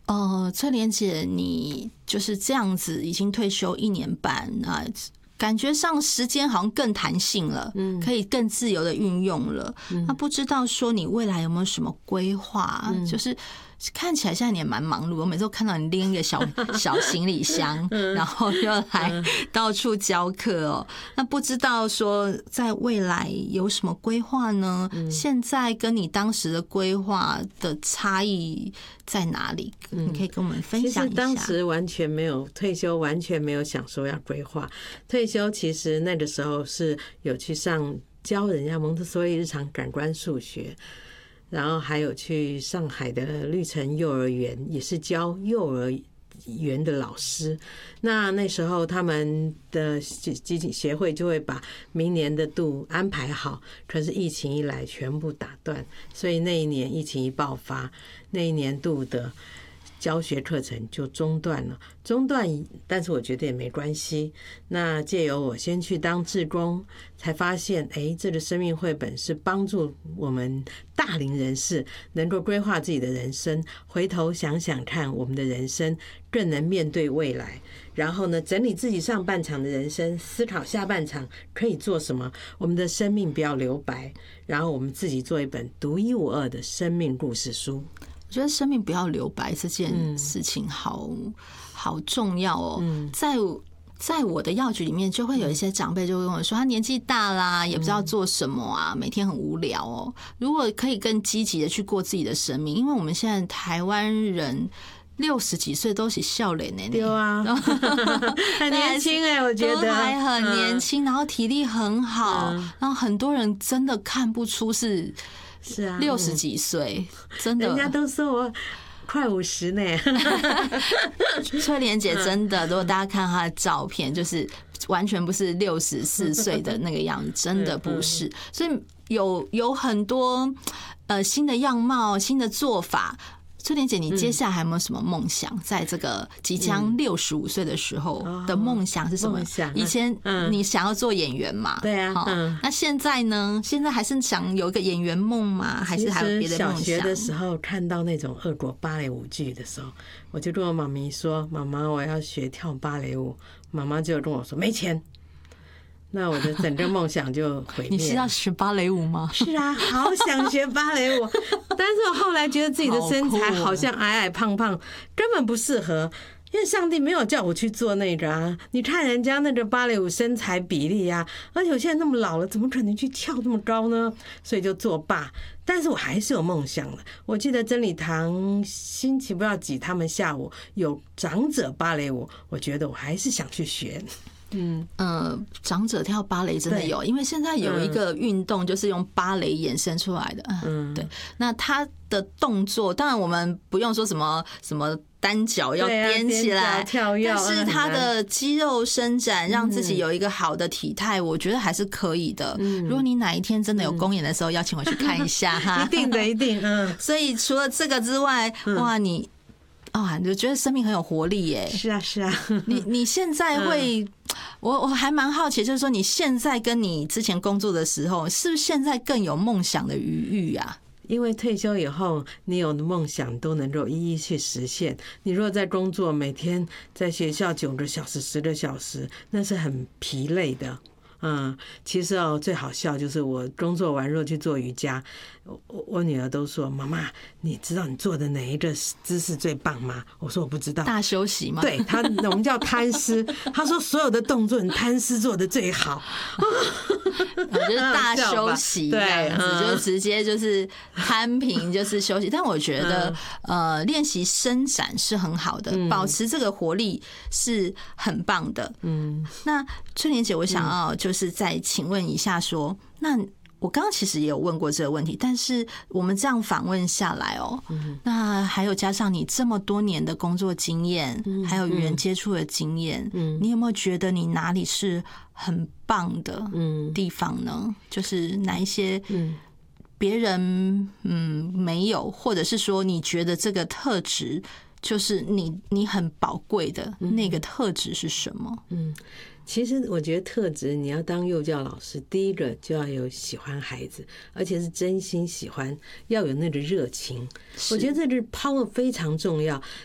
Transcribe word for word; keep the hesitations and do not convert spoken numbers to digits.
呃，翠莲姐，你就是这样子，已经退休一年半啊。感觉上时间好像更弹性了，嗯，可以更自由的运用了。嗯、那不知道说你未来有没有什么规划？嗯、就是看起来现在你也蛮忙碌，我每次都看到你拎一个小小行李箱，然后就来到处教课哦。那不知道说在未来有什么规划呢？嗯、现在跟你当时的规划的差异在哪里？你可以跟我们分享一下。 其实当时完全没有退休，完全没有想说要规划退休。其实那个时候是有去上教人家蒙特梭利日常感官数学。然后还有去上海的绿城幼儿园，也是教幼儿园的老师。那那时候他们的基金协会就会把明年的度安排好，可是疫情一来全部打断，所以那一年疫情一爆发，那一年度的教学课程就中断了，中断，但是我觉得也没关系。那借由我先去当志工，才发现，哎，这个生命绘本是帮助我们大龄人士能够规划自己的人生，回头想想看，我们的人生更能面对未来。然后呢，整理自己上半场的人生，思考下半场可以做什么，我们的生命不要留白，然后我们自己做一本独一无二的生命故事书。 我觉得生命不要留白这件事情好、嗯、好重要哦。嗯、在在我的药局里面，就会有一些长辈就会跟我说，他年纪大啦，也不知道做什么啊，每天很无聊哦。如果可以更积极的去过自己的生命，因为我们现在台湾人六十几岁都是少年呢， 对啊，很年轻哎、欸，我觉得都还很年轻，然后体力很好，嗯、然后很多人真的看不出是。 是啊， 六十几岁，真的， 人家都说我快五十呢。 翠莲姐真的，如果大家看她的照片，就是完全不是六十四岁的那个样子，真的不是。所以有有很多呃新的样貌、新的做法。翠莲姐，你接下来还有没有什么梦想？在这个即将六十五岁的时候的梦想是什么？以前你想要做演员嘛？ 对啊。 那现在呢？现在还是想有一个演员梦吗？还是还有别的梦想？ 小学的时候看到那种俄国芭蕾舞剧的时候，我就跟我妈咪说：“妈妈，我要学跳芭蕾舞。”妈妈就跟我说：“没钱。”那我的整个梦想就毁灭了。 你是要学芭蕾舞吗？ 是啊，好想学芭蕾舞，但是我后来觉得自己的身材好像矮矮胖胖，根本不适合。因为上帝没有叫我去做那个啊！你看人家那个芭蕾舞身材比例啊，而且我现在那么老了，怎么可能去跳这么高呢？所以就作罢。但是我还是有梦想的。我记得真理堂星期不知道几，他们下午有长者芭蕾舞，我觉得我还是想去学。 嗯呃，长者跳芭蕾真的有，因为现在有一个运动就是用芭蕾衍生出来的。嗯，对。那他的动作，当然我们不用说什么什么单脚要踮起来， 跳跃， 但是他的肌肉伸展，让自己有一个好的体态，我觉得还是可以的。如果你哪一天真的有公演的时候，邀请我去看一下哈， 一定的，一定。嗯。 所以除了这个之外，哇，你。啊，你就觉得生命很有活力耶！ 是啊，是啊。 你你现在会，嗯、我我还蛮好奇，就是说你现在跟你之前工作的时候，是不是现在更有梦想的余裕啊？ 因为退休以后，你有的梦想都能够一一去实现。你如果在工作，每天在学校九个小时、十个小时，那是很疲累的。嗯，其实哦，最好笑就是我工作完后去做瑜伽，我我女儿都说：“妈妈，你知道你做的哪一个姿势最棒吗？”我说：“我不知道。” 大休息吗？ 对她，我们叫摊尸。她说所有的动作，你摊尸做的最好。 就是大休息这样子，就直接就是摊平，就是休息。但我觉得，呃，练习伸展是很好的，保持这个活力是很棒的。嗯，那翠莲姐，我想要就是再请问一下说，那我刚刚其实也有问过这个问题，但是我们这样访问下来哦，那还有加上你这么多年的工作经验，还有与人接触的经验，你有没有觉得你哪里是很棒的地方呢？就是哪一些别人嗯没有，或者是说你觉得这个特质就是你你很宝贵的那个特质是什么？嗯。 其实我觉得特质，你要当幼教老师，第一个就要有喜欢孩子，而且是真心喜欢，要有那个热情。我觉得这个 power 非常重要。